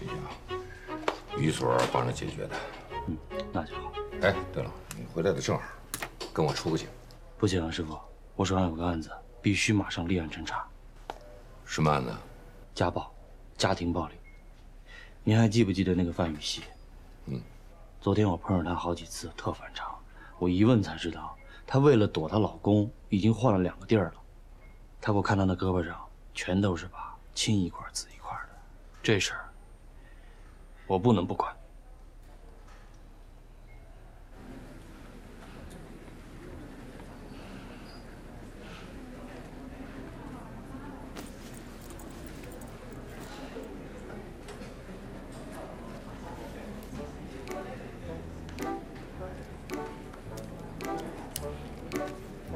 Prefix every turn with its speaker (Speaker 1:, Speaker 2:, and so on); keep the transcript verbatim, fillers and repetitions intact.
Speaker 1: 谢谢啊，于所帮着解决的。
Speaker 2: 嗯，那就好。
Speaker 1: 哎，对了，你回来的正好，跟我出去。
Speaker 2: 不行啊，师傅，我手上有个案子，必须马上立案侦查。
Speaker 1: 什么案子？
Speaker 2: 家暴，家庭暴力。您还记不记得那个范雨熙？
Speaker 1: 嗯。
Speaker 2: 昨天我碰上她好几次，特反常。我一问才知道，她为了躲她老公，已经换了两个地儿了。她给我看她那胳膊上全都是疤，青一块紫一块的。这事儿我不能不管。